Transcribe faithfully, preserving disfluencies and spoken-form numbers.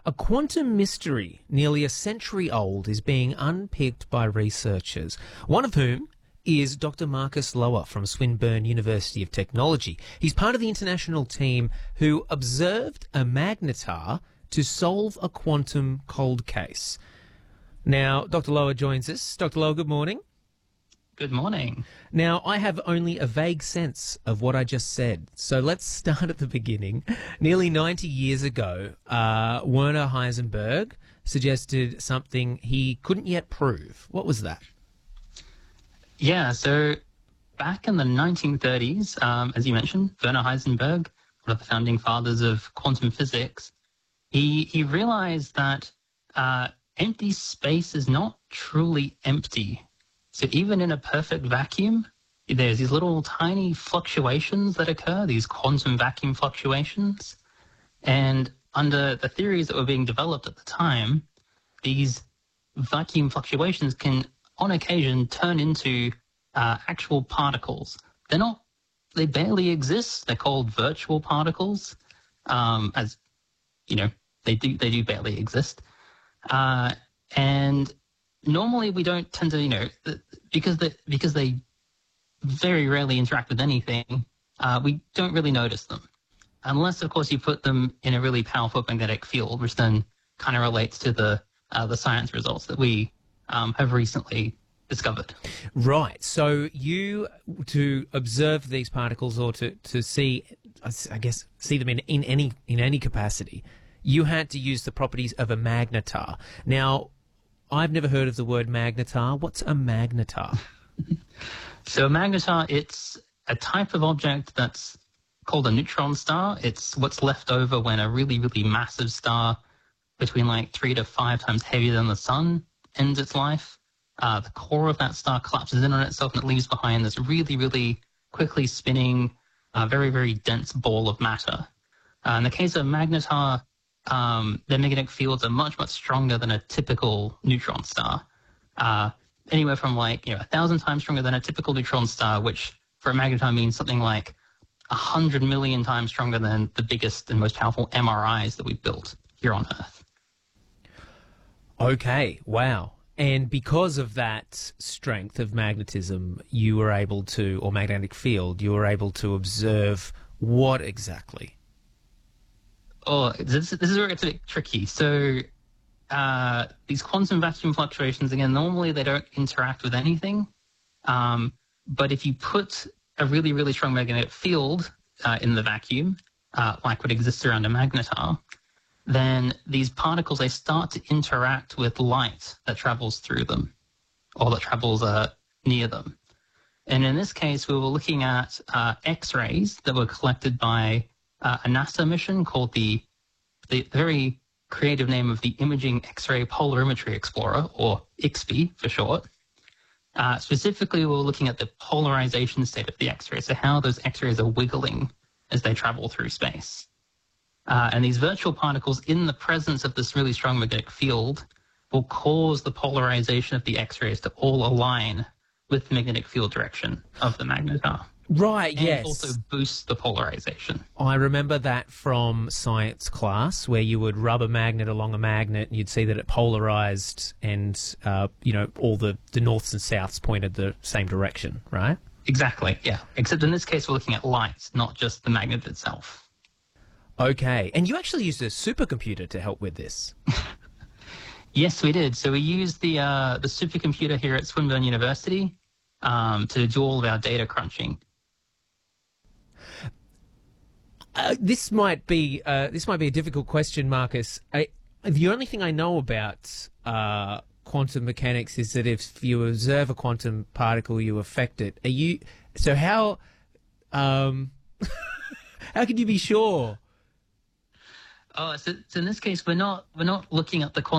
A quantum mystery nearly a century old is being unpicked by researchers, one of whom is Doctor Marcus Lower from Swinburne University of Technology. He's part of the international team who observed a magnetar to solve a quantum cold case. Now, Doctor Lower joins us. Doctor Lower, good morning. Good morning. Now, I have only a vague sense of what I just said, so let's start at the beginning. Nearly ninety years ago, uh, Werner Heisenberg suggested something he couldn't yet prove. What was that? Yeah, so back in the nineteen thirties, um, as you mentioned, Werner Heisenberg, one of the founding fathers of quantum physics, he, he realized that uh, empty space is not truly empty. So even in a perfect vacuum, there's these little tiny fluctuations that occur, these quantum vacuum fluctuations. And under the theories that were being developed at the time, these vacuum fluctuations can, on occasion, turn into uh, actual particles. They're not, they barely exist. They're called virtual particles, um, as, you know, they do, they do barely exist. Uh, and normally we don't tend to, you know, because they, because they very rarely interact with anything, uh, we don't really notice them. Unless, of course, you put them in a really powerful magnetic field, which then kind of relates to the uh, the science results that we um, have recently discovered. Right. So you, to observe these particles or to, to see, I guess, see them in, in any in any capacity, you had to use the properties of a magnetar. Now, I've never heard of the word magnetar. What's a magnetar? So a magnetar, it's a type of object that's called a neutron star. It's what's left over when a really, really massive star between like three to five times heavier than the sun ends its life. Uh, the core of that star collapses in on itself and it leaves behind this really, really quickly spinning, uh, very, very dense ball of matter. Uh, in the case of magnetar, Um, their magnetic fields are much, much stronger than a typical neutron star. Uh, anywhere from like, you know, a thousand times stronger than a typical neutron star, which for a magnetar means something like a hundred million times stronger than the biggest and most powerful M R Is that we've built here on Earth. Okay, wow. And because of that strength of magnetism, you were able to, or magnetic field, you were able to observe what exactly? Oh, this, this is where it's a bit tricky. So uh, these quantum vacuum fluctuations, again, normally they don't interact with anything. Um, but if you put a really, really strong magnetic field uh, in the vacuum, uh, like what exists around a magnetar, then these particles, they start to interact with light that travels through them or that travels uh, near them. And in this case, we were looking at uh, X-rays that were collected by Uh, a NASA mission called the, the very creative name of the Imaging X-ray Polarimetry Explorer, or I X P Y for short. Uh, specifically, we were looking at the polarization state of the X-ray, so how those X-rays are wiggling as they travel through space. Uh, and these virtual particles, in the presence of this really strong magnetic field, will cause the polarization of the X-rays to all align with the magnetic field direction of the magnetar. Right, and yes. also boosts the polarization. I remember that from science class, where you would rub a magnet along a magnet and you'd see that it polarized and, uh, you know, all the, the norths and souths pointed the same direction, right? Exactly, yeah. Except in this case, we're looking at light, not just the magnet itself. Okay. And you actually used a supercomputer to help with this. Yes, we did. So we used the, uh, the supercomputer here at Swinburne University um, to do all of our data crunching. Uh, this might be uh, this might be a difficult question, Marcus. I, the only thing I know about uh, quantum mechanics is that if you observe a quantum particle, you affect it. Are you so how um, how can you be sure? Oh, so, so in this case, we're not we're not looking at the quantum